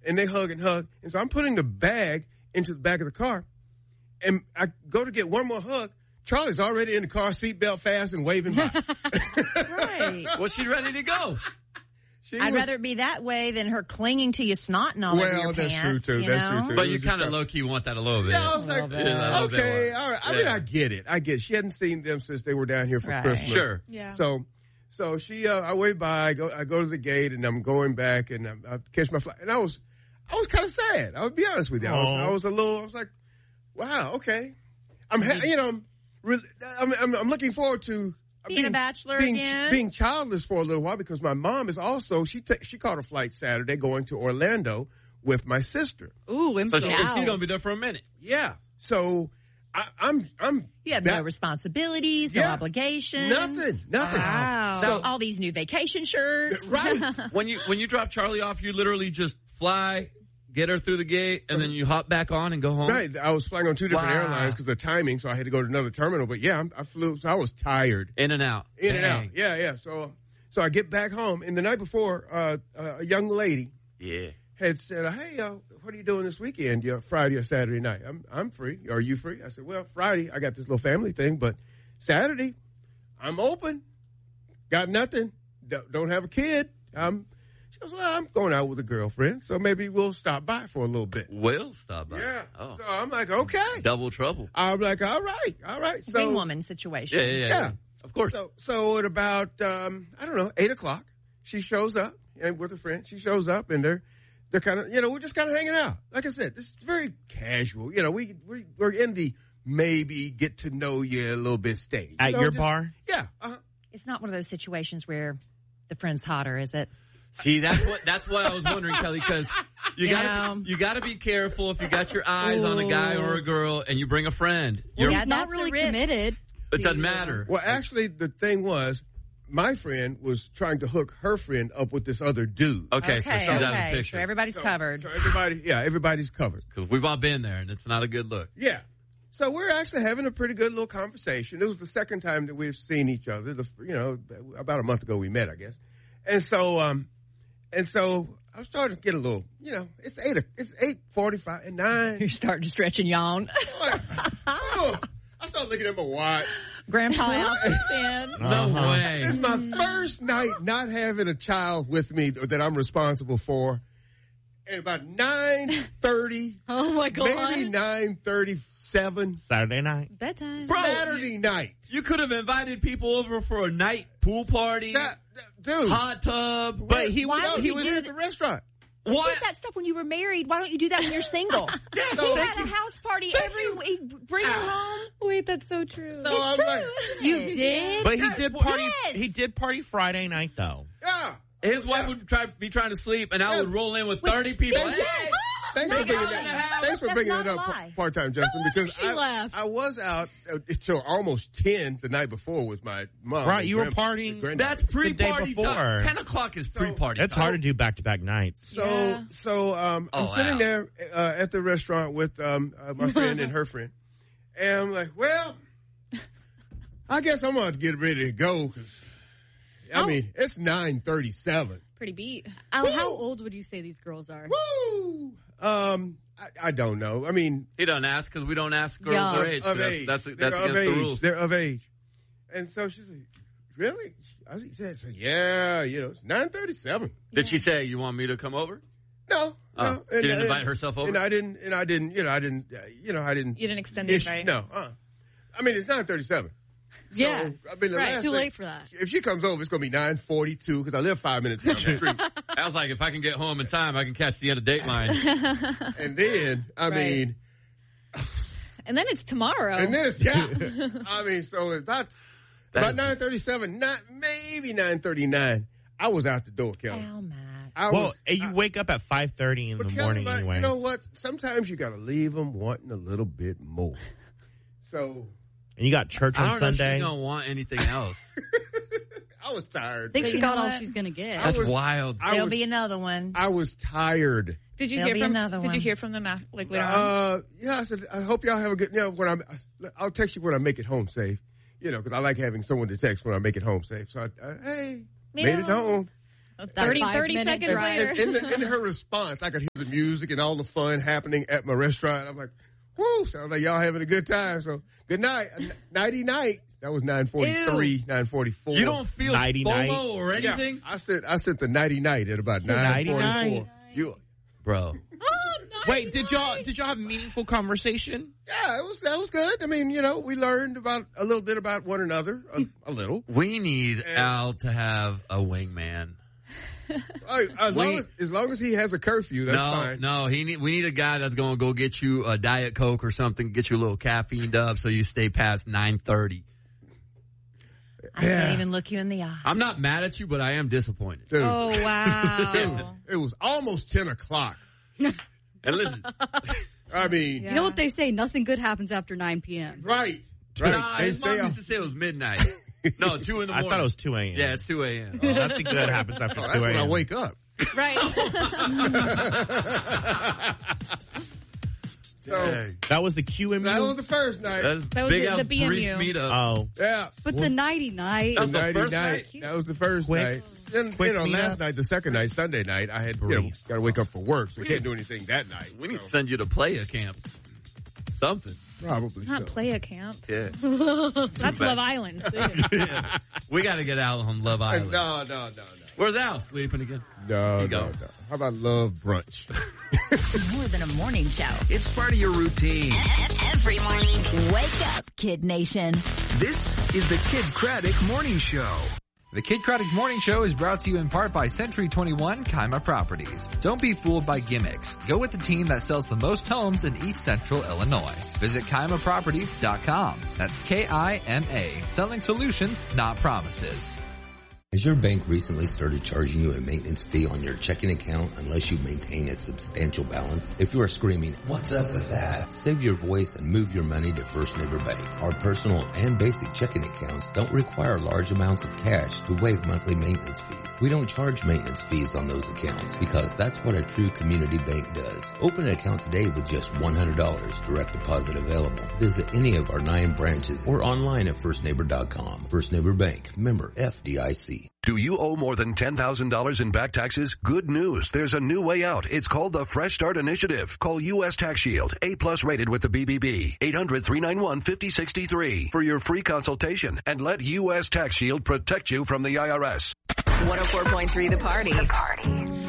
and they hug and hug. And so I'm putting the bag into the back of the car, and I go to get one more hug. Charlie's already in the car, seatbelt fast and waving by. Right. Well, she's ready to go. I'd rather it be that way than her clinging to you, snotting all over your that's pants. true, too. That's true, too. But you kind of low-key want that a little bit. Yeah, I was like, okay, all right. I mean, I get it. She hadn't seen them since they were down here for Christmas. Sure. Yeah. So she, I wave by, I go to the gate, and I'm going back, and I catch my flight. And I was kind of sad. I'll be honest with you. I was like, wow, okay. I'm looking forward to being a bachelor again, being childless for a little while, because my mom is also she caught a flight Saturday going to Orlando with my sister. Ooh, so she's gonna be there for a minute. Yeah. So I'm. You have no responsibilities, no obligations, nothing. Wow. So all these new vacation shirts, right? When you drop Charlie off, you literally just fly, get her through the gate, and then you hop back on and go home? Right. I was flying on two different airlines because of timing, so I had to go to another terminal. But yeah, I flew, so I was tired. In and out. And out. Yeah. So I get back home, and the night before, a young lady had said, hey, what are you doing this weekend? Friday or Saturday night? I'm free. Are you free? I said, well, Friday, I got this little family thing, but Saturday, I'm open. Got nothing. Don't have a kid. She goes, well, I'm going out with a girlfriend, so maybe we'll stop by for a little bit. We'll stop by. Yeah. Oh. So I'm like, okay. Double trouble. I'm like, all right. So big woman situation. Yeah. Of course. So at about, 8 o'clock, she shows up, and with a friend, she shows up, and they're kind of, we're just kind of hanging out. Like I said, this is very casual. We're in the maybe get to know you a little bit stage. At your bar? Yeah. It's not one of those situations where the friend's hotter, is it? See, that's what I was wondering, Kelly, because you gotta be careful if you got your eyes on a guy or a girl and you bring a friend. Well, he's not really committed. It doesn't matter. Well, actually, the thing was, my friend was trying to hook her friend up with this other dude. Okay. So she's out of the picture. So everybody's covered. So everybody's covered. Because we've all been there, and it's not a good look. Yeah. So we're actually having a pretty good little conversation. It was the second time that we've seen each other. About a month ago we met, I guess. And so I started to get a little, it's 8:45 and 9. You're starting to stretch and yawn. I started looking at my watch. Grandpa Alpha's in. No way. It's my first night not having a child with me that I'm responsible for. And about 9:30. Oh my God. Maybe 9:37. Saturday night. Bedtime. Bro, Saturday night. You could have invited people over for a night pool party. Dude. Hot tub. But he was at the restaurant. You did that stuff when you were married. Why don't you do that when you're single? So he had a house party every week. Bring her home. Wait, that's so true. So I'm like, You did? But he did party. Yes. He did party Friday night though. yeah. His wife would be trying to sleep, and I would roll in with 30 people. Yes. Thanks for bringing that not up, lie. part-time Justin, because She laughed. I was out until almost 10 the night before with my mom. Right, you were partying. That's pre-party the day time. before. 10 o'clock is pre-party It's time. hard to do back-to-back nights. So I'm sitting there at the restaurant with my friend and her friend, and I'm like, well, I guess I'm going to get ready to go because, it's 9:37. Pretty beat. How old would you say these girls are? Woo! I don't know. I mean, He doesn't ask because we don't ask girls their age. of age. That's They're against of the age. rules. They're of age. And so she's like, really? I said, yeah, it's 9:37. Did she say, you want me to come over? No. She didn't invite herself over? And I didn't, I didn't. You didn't extend the invite? No. I mean, it's 9:37. Yeah. So, right. Too late for that. If she comes over, it's going to be 9:42 because I live 5 minutes down the street. I was like, if I can get home in time, I can catch the end of Dateline. And then, mean. And then it's tomorrow. And then it's, so about 9:37, maybe 9:39, I was out the door, Kelly. Oh, Matt. You wake up at 5:30 in the morning anyway. You know what? Sometimes you got to leave them wanting a little bit more. So. And you got church on I don't know if Sunday. she's going to want anything else. I was tired. I think she you got know all what? she's going to get. That's wild. There'll be another one. I was tired. Did you There'll hear be from another Did one. you hear from them later on? Yeah, I said, I hope y'all have a good, I'll text you when I make it home safe, because I like having someone to text when I make it home safe. So, hey, made it home. 30 seconds later. In her response, I could hear the music and all the fun happening at my restaurant. I'm like, whoo, sounds like y'all having a good time. So good night. Nighty night. That was 9:43, 9:44. You don't feel FOMO or anything? Yeah, I sent the nighty night at about 9:44. Bro. Wait, did y'all have a meaningful conversation? Yeah, that was good. I mean, we learned about a little bit about one another, a little. We need Al to have a wingman. As long as he has a curfew, that's fine. No, we need a guy that's going to go get you a Diet Coke or something, get you a little caffeined up so you stay past 9:30. I can't even look you in the eye. I'm not mad at you, but I am disappointed. Dude. Oh, wow. Dude, it was almost 10 o'clock. And listen. I mean. You know what they say? Nothing good happens after 9 p.m. Right. Nah, his mom used to say it was midnight. No, 2 in the morning. I thought it was 2 a.m. Yeah, it's 2 a.m. Nothing good happens after 2 a.m. That's when I wake up. Right. So, that was the QMU? That was the first night. That was the BMU. Meetup. Oh. Yeah. But the nighty night. The nighty night. That was the first night. Then, last night, the second night, Sunday night, I had, got to wake up for work, so we can't do anything that night. We need to send you to playa camp. Something. Probably Not playa camp. Yeah. That's Love Island. Yeah. We got to get Al on Love Island. No. Where's Al sleeping again? No. How about Love Brunch? More than a morning show. It's part of your routine. Every morning. Wake up, Kid Nation. This is the Kid Craddock Morning Show. The Kid Craddock Morning Show is brought to you in part by Century 21 Kaima Properties. Don't be fooled by gimmicks. Go with the team that sells the most homes in East Central Illinois. Visit KaimaProperties.com. That's K-I-M-A. Selling solutions, not promises. Has your bank recently started charging you a maintenance fee on your checking account unless you maintain a substantial balance? If you are screaming, "What's up with that?" save your voice and move your money to First Neighbor Bank. Our personal and basic checking accounts don't require large amounts of cash to waive monthly maintenance fees. We don't charge maintenance fees on those accounts because that's what a true community bank does. Open an account today with just $100, direct deposit available. Visit any of our 9 branches or online at firstneighbor.com. First Neighbor Bank, member FDIC. Do you owe more than $10,000 in back taxes? Good news. There's a new way out. It's called the Fresh Start Initiative. Call U.S. Tax Shield, A+ rated with the BBB. 800-391-5063 for your free consultation and let U.S. Tax Shield protect you from the IRS. 104.3 The Party.